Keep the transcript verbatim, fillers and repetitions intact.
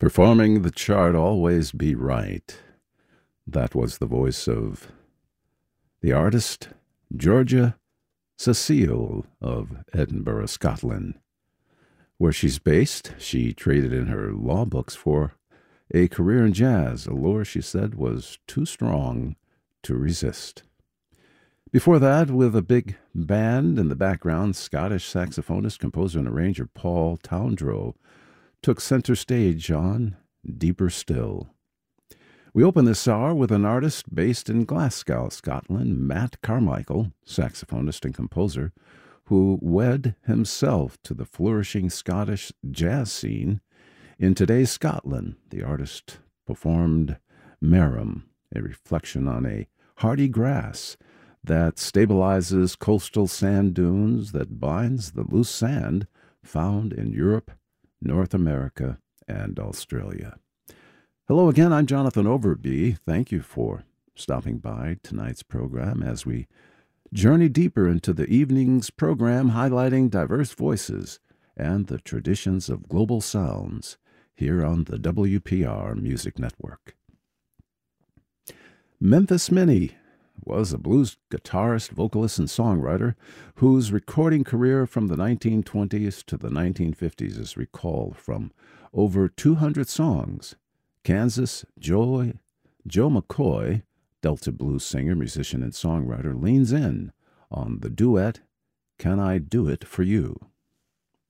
Performing the chart Always Be Right. That was the voice of the artist Georgia Cecile of Edinburgh, Scotland. Where she's based, she traded in her law books for a career in jazz, a lure she said was too strong to resist. Before that, with a big band in the background, Scottish saxophonist, composer, and arranger Paul Towndrow took center stage on Deeper Still. We open this hour with an artist based in Glasgow, Scotland, Matt Carmichael, saxophonist and composer, who wed himself to the flourishing Scottish jazz scene. In today's Scotland, the artist performed Merum, a reflection on a hardy grass that stabilizes coastal sand dunes that binds the loose sand found in Europe, North America, and Australia. Hello again, I'm Jonathan Overby. Thank you for stopping by tonight's program as we journey deeper into the evening's program highlighting diverse voices and the traditions of global sounds here on the W P R Music Network. Memphis Minnie was a blues guitarist, vocalist, and songwriter whose recording career from the nineteen twenties to the nineteen fifties is recalled from over two hundred songs. Kansas Joy, Joe McCoy, Delta blues singer, musician, and songwriter, leans in on the duet, Can I Do It For You?